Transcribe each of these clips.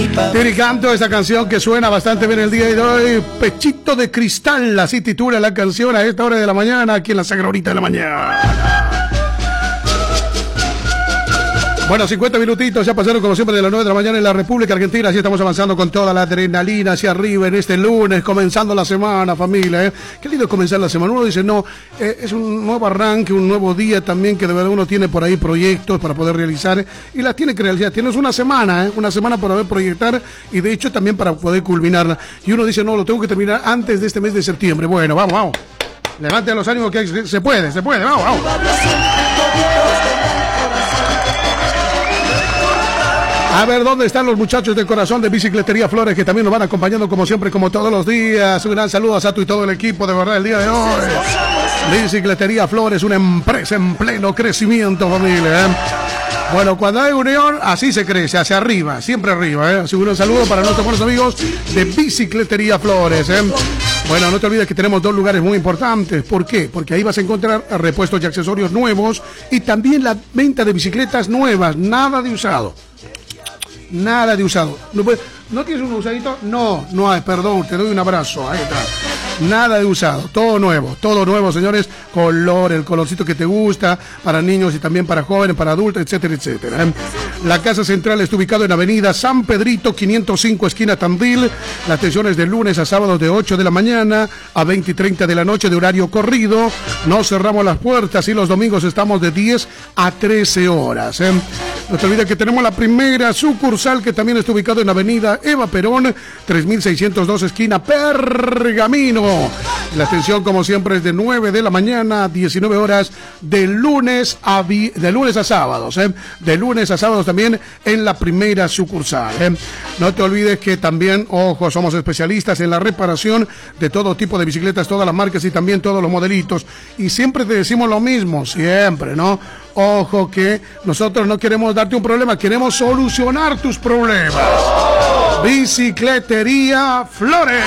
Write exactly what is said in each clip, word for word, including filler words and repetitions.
Tiricanto, esta canción que suena bastante bien el día de hoy. Pechito de cristal, así titula la canción a esta hora de la mañana, aquí en la Sagra Horita de la mañana. Bueno, cincuenta minutitos, ya pasaron como siempre de las nueve de la mañana en la República Argentina, así estamos avanzando con toda la adrenalina hacia arriba en este lunes, comenzando la semana, familia, ¿eh? Qué lindo comenzar la semana. Uno dice, no, eh, es un nuevo arranque, un nuevo día también, que de verdad uno tiene por ahí proyectos para poder realizar, y las tiene que realizar. Tienes una semana, ¿eh? Una semana para poder proyectar, y de hecho también para poder culminarla. Y uno dice, no, lo tengo que terminar antes de este mes de septiembre. Bueno, vamos, vamos. Levante los ánimos que se puede, se puede, vamos, vamos. A ver, ¿dónde están los muchachos del corazón de Bicicletería Flores, que también nos van acompañando como siempre, como todos los días? Un gran saludo a Sato y todo el equipo, de verdad, el día de hoy. Bicicletería Flores, una empresa en pleno crecimiento, familia, ¿eh? Bueno, cuando hay unión, así se crece, hacia arriba, siempre arriba, ¿eh? Así que un saludo para nuestros buenos amigos de Bicicletería Flores, ¿eh? Bueno, no te olvides que tenemos dos lugares muy importantes. ¿Por qué? Porque ahí vas a encontrar repuestos y accesorios nuevos y también la venta de bicicletas nuevas, nada de usado. Nada de usado. ¿No, puede, ¿No tienes un usadito? No, no hay, perdón, te doy un abrazo. Ahí está. Nada de usado, todo nuevo, todo nuevo, señores. Color, el colorcito que te gusta, para niños y también para jóvenes, para adultos, etcétera, etcétera. ¿eh? La casa central está ubicada en Avenida San Pedrito, quinientos cinco, esquina Tandil. La atención es de lunes a sábados de ocho de la mañana a veinte y treinta de la noche de horario corrido. No cerramos las puertas y los domingos estamos de diez a trece horas. ¿eh? No te olvides que tenemos la primera sucursal, que también está ubicado en Avenida Eva Perón, tres mil seiscientos dos, esquina Pergamino. La atención, como siempre, es de nueve de la mañana a diecinueve horas, de lunes a, vi- de lunes a sábados. ¿eh? De lunes a sábados también en la primera sucursal. ¿eh? No te olvides que también, ojo, somos especialistas en la reparación de todo tipo de bicicletas, todas las marcas y también todos los modelitos. Y siempre te decimos lo mismo, siempre, ¿no? Ojo, que nosotros no queremos darte un problema, queremos solucionar tus problemas. Bicicletería Flores.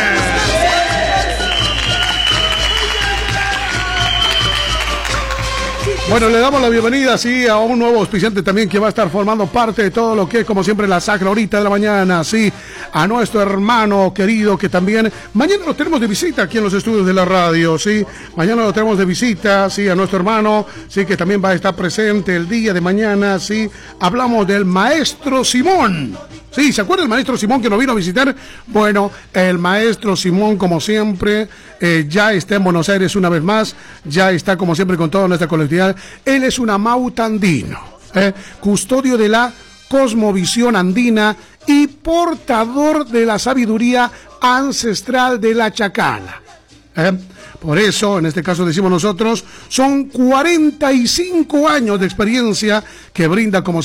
Bueno, le damos la bienvenida, sí, a un nuevo auspiciante también que va a estar formando parte de todo lo que es, como siempre, la Sagra Horita de la mañana, sí, a nuestro hermano querido, que también, mañana lo tenemos de visita aquí en los estudios de la radio, sí, mañana lo tenemos de visita, sí, a nuestro hermano, sí, que también va a estar presente el día de mañana, sí, hablamos del maestro Simón. Sí, ¿se acuerda el maestro Simón que nos vino a visitar? Bueno, el maestro Simón, como siempre, eh, ya está en Buenos Aires una vez más, ya está como siempre con toda nuestra colectividad. Él es un amauta andino, eh, custodio de la cosmovisión andina y portador de la sabiduría ancestral de la chacana. Eh. Por eso, en este caso decimos nosotros, son cuarenta y cinco años de experiencia que brinda como